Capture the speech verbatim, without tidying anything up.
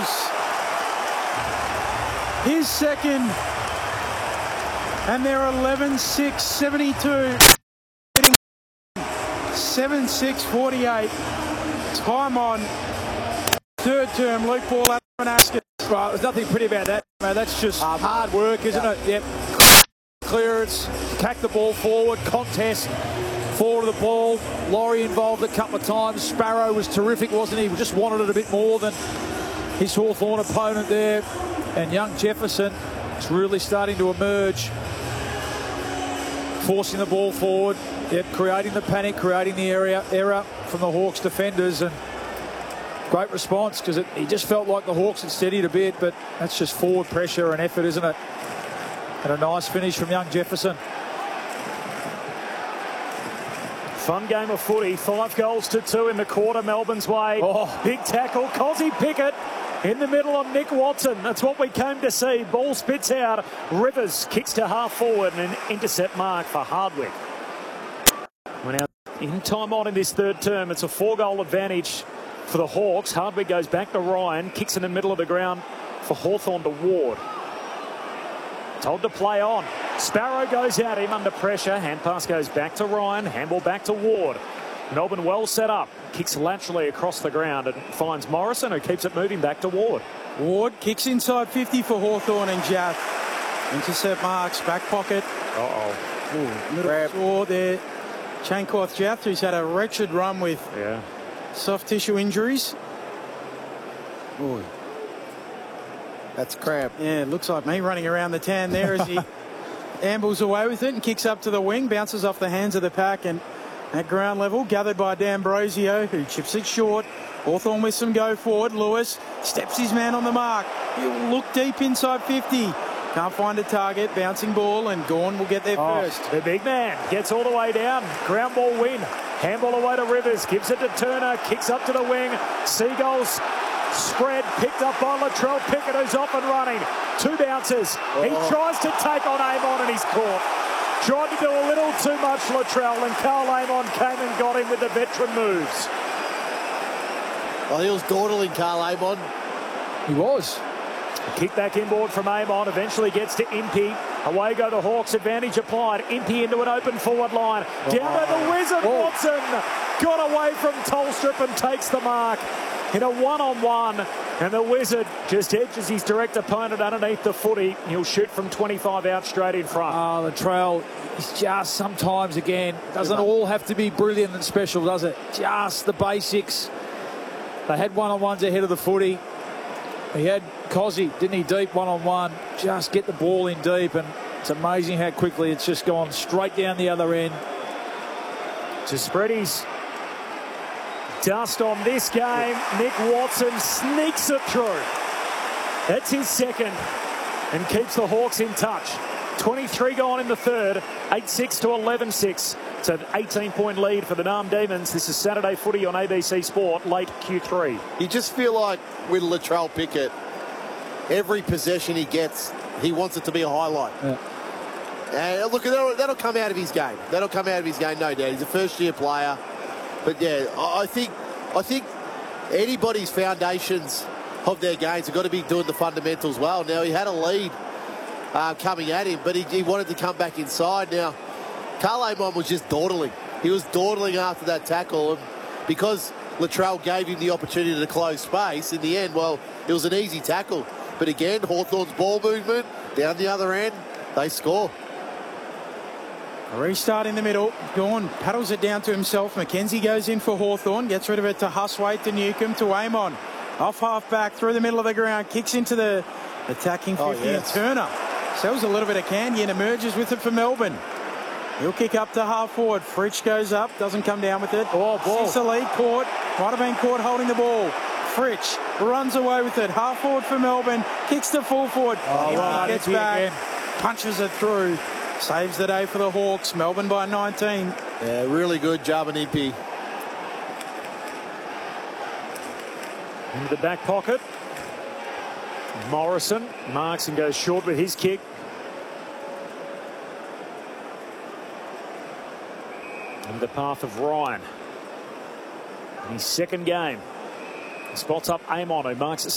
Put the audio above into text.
goes. His second. And they're eleven six seventy-two. seven six forty-eight. Time on. Third term, Luke Ball, Askins. Right, there's nothing pretty about that, mate. That's just um, hard work, isn't yeah. it? Yep. Clearance, tack the ball forward, contest, forward of the ball. Laurie involved a couple of times. Sparrow was terrific, wasn't he? We just wanted it a bit more than his Hawthorn opponent there. And young Jefferson is really starting to emerge, forcing the ball forward, yep, creating the panic, creating the area error from the Hawks defenders, and great response, because he just felt like the Hawks had steadied a bit, but that's just forward pressure and effort, isn't it? And a nice finish from young Jefferson. Fun game of footy. Five goals to two in the quarter, Melbourne's way. Oh. Big tackle. Cozzy Pickett in the middle on Nick Watson. That's what we came to see. Ball spits out. Rivers kicks to half forward and an intercept mark for Hardwick. We're now in time on in this third term. It's a four-goal advantage for the Hawks. Hardwick goes back to Ryan. Kicks in the middle of the ground for Hawthorn to Ward. Told to play on. Sparrow goes at him under pressure. Hand pass goes back to Ryan. Handball back to Ward. Melbourne well set up. Kicks laterally across the ground and finds Morrison, who keeps it moving back to Ward. Ward kicks inside fifty for Hawthorn and Jaff. Intercept marks, back pocket. Uh-oh. Little grab. Ward there. Chaincoth Jaff, who's had a wretched run with yeah. soft tissue injuries. Ooh. That's crap. Yeah, it looks like me running around the tan there as he ambles away with it and kicks up to the wing, bounces off the hands of the pack, and at ground level, gathered by D'Ambrosio, who chips it short. Hawthorn with some go forward. Lewis steps his man on the mark. He'll look deep inside fifty. Can't find a target. Bouncing ball, and Gawn will get there oh, first. The big man gets all the way down. Ground ball win. Handball away to Rivers. Gives it to Turner. Kicks up to the wing. Seagulls spread. Picked up by Latrell Pickett, who's off and running. Two bounces. Oh. He tries to take on Amon, and he's caught. Tried to do a little too much, Latrell, and Carl Amon came and got him with the veteran moves. Well, he was dawdling Carl Amon. He was. Kick back inboard from Amon, eventually gets to Impey. Away go the Hawks, advantage applied. Impey into an open forward line. Down by the Wizard, oh. Watson. Got away from Tolstrup and takes the mark in a one-on-one. And the Wizard just edges his direct opponent underneath the footy. He'll shoot from twenty-five out straight in front. Oh, the trail is just sometimes, again, doesn't all have to be brilliant and special, does it? Just the basics. They had one-on-ones ahead of the footy. He had Cozzy, didn't he, deep one-on-one. Just get the ball in deep, and it's amazing how quickly it's just gone straight down the other end. To Spready's dust on this game. Nick Watson sneaks it through. That's his second and keeps the Hawks in touch. twenty-three gone in the third. eight six to eleven six. It's an eighteen point lead for the Narm Demons. This is Saturday footy on A B C Sport, late Q three. You just feel like with Latrell Pickett, every possession he gets, he wants it to be a highlight. Yeah. And look, that'll, that'll come out of his game. That'll come out of his game, no doubt. He's a first-year player. But, yeah, I think, I think anybody's foundations of their games have got to be doing the fundamentals well. Now, he had a lead uh, coming at him, but he, he wanted to come back inside. Now, Carl Amon was just dawdling. He was dawdling after that tackle. And because Latrell gave him the opportunity to close space, in the end, well, it was an easy tackle. But again, Hawthorn's ball movement, down the other end, they score. A restart in the middle. Gawn paddles it down to himself. McKenzie goes in for Hawthorn. Gets rid of it to Huswaite, to Newcomb, to Amon. Off half back, through the middle of the ground. Kicks into the attacking fifty. Oh, yes. And Turner sells a little bit of candy and emerges with it for Melbourne. He'll kick up to half forward. Fritsch goes up, doesn't come down with it. Oh, ball. Sicily caught. Might have been caught holding the ball. Fritsch runs away with it. Half forward for Melbourne. Kicks to full forward. Oh, right, gets back. Again. Punches it through. Saves the day for the Hawks. Melbourne by nineteen. Yeah, really good job on Impey. Into the back pocket. Morrison marks and goes short with his kick. In the path of Ryan. In his second game. He spots up Amon, who marks it